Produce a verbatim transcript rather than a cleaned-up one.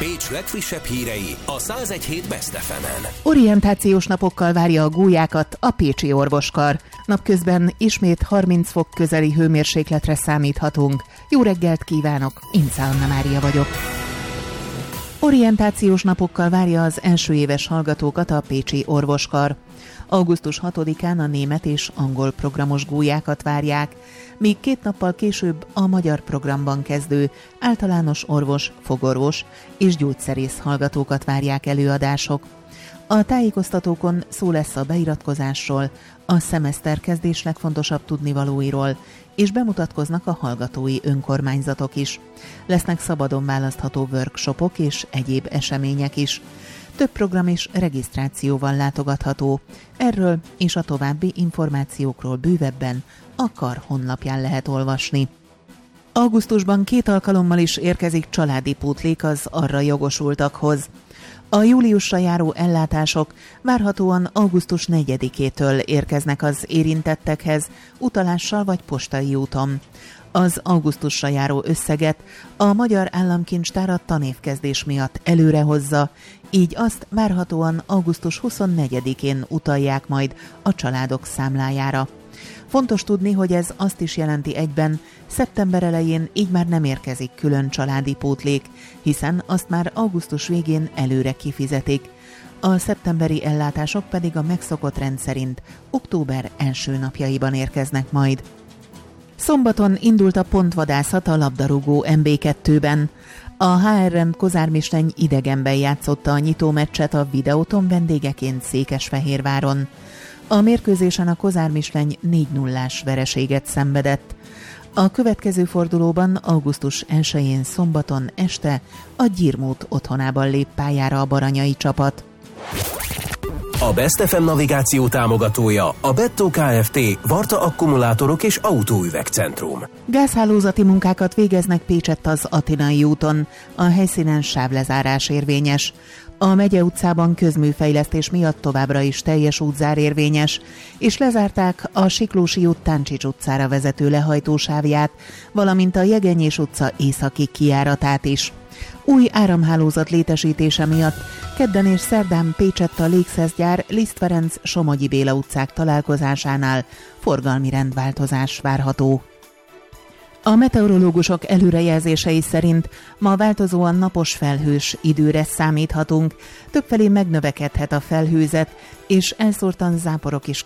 Pécs legfrissebb hírei a száz egy hét Best ef emen. Orientációs napokkal várja a gólyákat a pécsi orvoskar. Napközben ismét harminc fok közeli hőmérsékletre számíthatunk. Jó reggelt kívánok, Ince Anna Mária vagyok. Orientációs napokkal várja az első éves hallgatókat a pécsi orvoskar. augusztus hatodikán a német és angol programos gólyákat várják, míg két nappal később a magyar programban kezdő általános orvos, fogorvos és gyógyszerész hallgatókat várják előadások. A tájékoztatókon szó lesz a beiratkozásról, a szemeszterkezdés legfontosabb tudnivalóiról, és bemutatkoznak a hallgatói önkormányzatok is. Lesznek szabadon választható workshopok és egyéb események is. Több program is regisztrációval látogatható. Erről és a további információkról bővebben a kar honlapján lehet olvasni. Augusztusban két alkalommal is érkezik családi pótlék az arra jogosultakhoz. A júliusra járó ellátások várhatóan augusztus negyedikétől érkeznek az érintettekhez, utalással vagy postai úton. Az augusztusra járó összeget a Magyar Államkincstár a tanévkezdés miatt előrehozza, így azt várhatóan augusztus huszonnegyedikén utalják majd a családok számlájára. Fontos tudni, hogy ez azt is jelenti egyben, szeptember elején így már nem érkezik külön családi pótlék, hiszen azt már augusztus végén előre kifizetik. A szeptemberi ellátások pedig a megszokott rend szerint október első napjaiban érkeznek majd. Szombaton indult a pontvadászat a labdarúgó em bé kettőben. A há er em Kozármisteny idegenben játszotta a nyitómeccset a Videóton vendégeként Székesfehérváron. A mérkőzésen a Kozármisteny négy nullás vereséget szenvedett. A következő fordulóban augusztus elsején szombaton este a Gyirmót otthonában lép pályára a baranyai csapat. A Best ef em navigáció támogatója a Bettó Kft. Varta akkumulátorok és autóüvegcentrum. Gázhálózati munkákat végeznek Pécsett az Atinai úton. A helyszínen sávlezárás érvényes. A Megye utcában közműfejlesztés miatt továbbra is teljes útzár érvényes, és lezárták a Siklósi út Táncsics utcára vezető lehajtósávját, valamint a Jegenyés utca északi kijáratát is. Új áramhálózat létesítése miatt kedden és szerdán Pécsett a Légszeszgyár Liszt Ferenc Somogyi Béla utcák találkozásánál forgalmi rendváltozás várható. A meteorológusok előrejelzései szerint ma változóan napos felhős időre számíthatunk, többfelé megnövekedhet a felhőzet, és elszórtan záporok is